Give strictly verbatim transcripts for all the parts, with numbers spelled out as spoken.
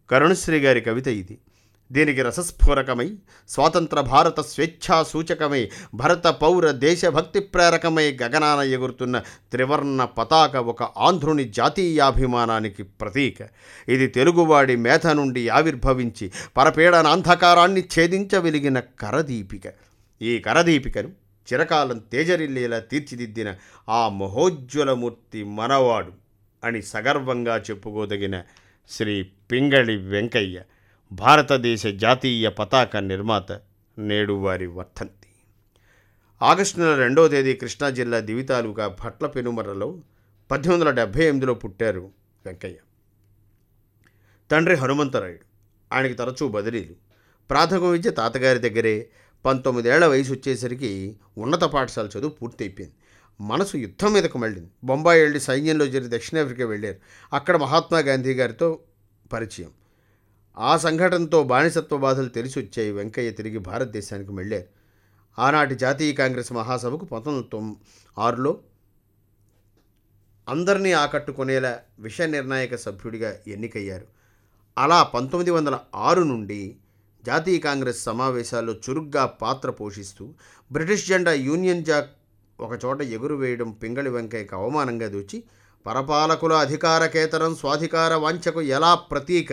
కరుణశ్రీ గారి కవిత ఇది. దీనికి రసస్ఫోరకమై, స్వాతంత్ర భారత స్వేచ్ఛా సూచకమై, భరత పౌర దేశభక్తి ప్రేరకమై గగనాన ఎగురుతున్న త్రివర్ణ పతాక ఒక ఆంధ్రుని జాతీయాభిమానానికి ప్రతీక. ఇది తెలుగువాడి మేధ నుండి ఆవిర్భవించి పరపీడన అంధకారాన్ని ఛేదించ వెలిగిన కరదీపిక. ఈ కరదీపికను చిరకాలం తేజరిల్లేలా తీర్చిదిద్దిన ఆ మహోజ్వలమూర్తి మనవాడు అని సగర్వంగా చెప్పుకోదగిన శ్రీ పింగళి వెంకయ్య, భారతదేశ జాతీయ పతాక నిర్మాత. నేడు వారి వర్ధంతి. ఆగస్టు నెల రెండవ తేదీ కృష్ణా జిల్లా దివి తాలూకా భట్ల పెనుమర్రలో పద్దెనిమిది వందల డెబ్భై ఎనిమిదిలో పుట్టారు వెంకయ్య. తండ్రి హనుమంతరాయుడు. ఆయనకి తరచూ బదిలీలు. ప్రాథమిక విద్య తాతగారి దగ్గరే. పంతొమ్మిదేళ్ల వయసు వచ్చేసరికి ఉన్నత పాఠశాల చదువు పూర్తయిపోయింది. మనసు యుద్ధం మీదకు మళ్ళింది. బొంబాయి వెళ్ళి సైన్యంలో చేరి దక్షిణాఫ్రికా వెళ్ళారు. అక్కడ మహాత్మా గాంధీ గారితో పరిచయం. ఆ సంఘటనతో బానిసత్వ బాధలు తెలిసి వచ్చాయి. వెంకయ్య తిరిగి భారతదేశానికి వెళ్ళారు. ఆనాటి జాతీయ కాంగ్రెస్ మహాసభకు పంతొమ్మిది వందల తొమ్మిది ఆరులో అందరినీ ఆకట్టుకునేలా విష నిర్ణాయక సభ్యుడిగా ఎన్నికయ్యారు. అలా పంతొమ్మిది వందల ఆరు నుండి జాతీయ కాంగ్రెస్ సమావేశాల్లో చురుగ్గా పాత్ర పోషిస్తూ బ్రిటిష్ జెండా యూనియన్ జాక్ ఒకచోట ఎగురువేయడం పింగళి వెంకయ్యకు అవమానంగా దూచి పరపాలకుల అధికారకేతరం స్వాధికార వాంఛకు ఎలా ప్రతీక?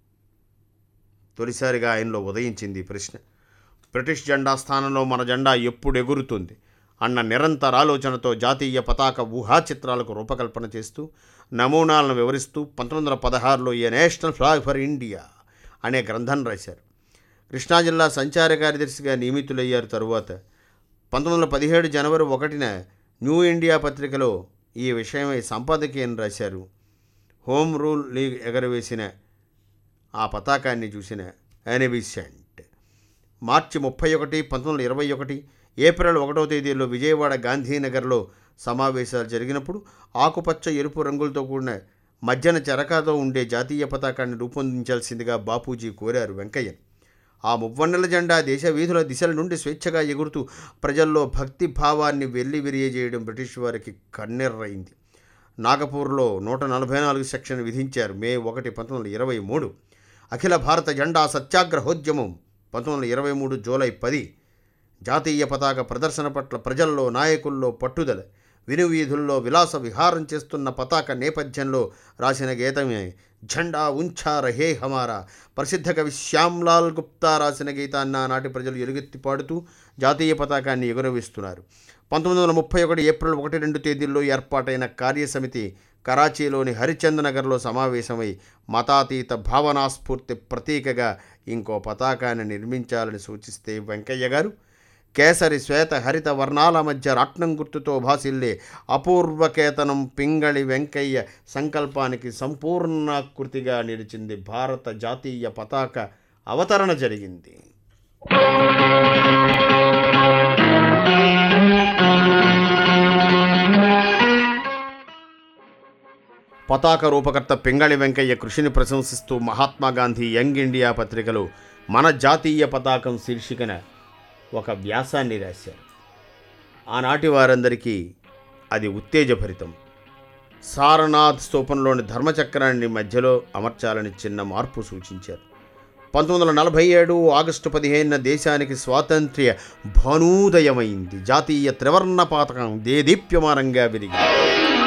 తొలిసారిగా ఆయనలో ఉదయించింది ప్రశ్న. బ్రిటిష్ జెండా స్థానంలో మన జెండా ఎప్పుడు ఎగురుతుంది అన్న నిరంతర ఆలోచనతో జాతీయ పతాక ఊహా చిత్రాలకు రూపకల్పన చేస్తూ నమూనాలను వివరిస్తూ పంతొమ్మిది వందల పదహారులో ఏ నేషనల్ ఫ్లాగ్ ఫర్ ఇండియా అనే గ్రంథం రాశారు. కృష్ణా జిల్లా సంచార కార్యదర్శిగా నియమితులయ్యారు. తరువాత పంతొమ్మిది వందల పదిహేడు జనవరి ఒకటిన న్యూ ఇండియా పత్రికలో ఈ విషయమై సంపాదకీయం రాశారు. హోమ్ రూల్ లీగ్ ఎగరవేసిన ఆ పతాకాన్ని చూసిన యానిబిసెంట్ మార్చి ముప్పై ఒకటి పంతొమ్మిది వందల ఇరవై ఒకటి ఏప్రిల్ ఒకటో తేదీలో విజయవాడ గాంధీనగర్లో సమావేశాలు జరిగినప్పుడు ఆకుపచ్చ ఎరుపు రంగులతో కూడిన మధ్యన చెరకాతో ఉండే జాతీయ పతాకాన్ని రూపొందించాల్సిందిగా బాపూజీ కోరారు వెంకయ్య. ఆ మువ్వన్నెల జెండా దేశ వీధుల దిశల నుండి స్వేచ్ఛగా ఎగురుతూ ప్రజల్లో భక్తి భావాన్ని వెల్లి విరియజేయడం బ్రిటిష్ వారికి కన్నెర్రైంది. నాగపూర్లో నూట నలభై నాలుగు సెక్షన్ విధించారు. మే ఒకటి పంతొమ్మిది వందల ఇరవై మూడు అఖిల భారత జెండా సత్యాగ్రహోద్యమం పంతొమ్మిది వందల ఇరవై మూడు జూలై పది జాతీయ పతాక ప్రదర్శన పట్ల ప్రజల్లో నాయకుల్లో పట్టుదల. వినువీధుల్లో విలాస విహారం చేస్తున్న పతాక నేపథ్యంలో రాసిన గీతమే ఝండా ఉంచా రహే హమారా. ప్రసిద్ధ కవి శ్యామ్లాల్ గుప్తా రాసిన గీతాన్ని ఆనాటి ప్రజలు ఎలుగెత్తి పాడుతూ జాతీయ పతాకాన్ని ఎగురవేస్తున్నారు. పంతొమ్మిది వందల ముప్పై ఒకటి ఏప్రిల్ ఒకటి రెండు తేదీల్లో ఏర్పాటైన కార్యసమితి కరాచీలోని హరిచంద్ నగర్లో సమావేశమై మతాతీత భావనాస్ఫూర్తి ప్రతీకగా ఇంకో పతాకాన్ని నిర్మించాలని సూచిస్తే వెంకయ్య గారు కేసరి శ్వేత హరిత వర్ణాల మధ్య రాట్నం గుర్తుతో భాసిల్లే అపూర్వకేతనం పింగళి వెంకయ్య సంకల్పానికి సంపూర్ణాకృతిగా నిలిచింది. భారత జాతీయ పతాక అవతరణ జరిగింది. పతాక రూపకర్త పింగళి వెంకయ్య కృషిని ప్రశంసిస్తూ మహాత్మా గాంధీ యంగ్ ఇండియా పత్రికలో మన జాతీయ పతాకం శీర్షికన ఒక వ్యాసాన్ని రాశారు. ఆనాటి వారందరికీ అది ఉత్తేజభరితం. సారనాథ్ స్తూపంలోని ధర్మచక్రాన్ని మధ్యలో అమర్చాలని చిన్న మార్పు సూచించారు. పంతొమ్మిది వందల నలభై ఏడు ఆగస్టు పదిహేనున దేశానికి స్వాతంత్ర్య భానూదయమైంది. జాతీయ త్రివర్ణ పతాకం దేదీప్యమానంగా వెలిగింది.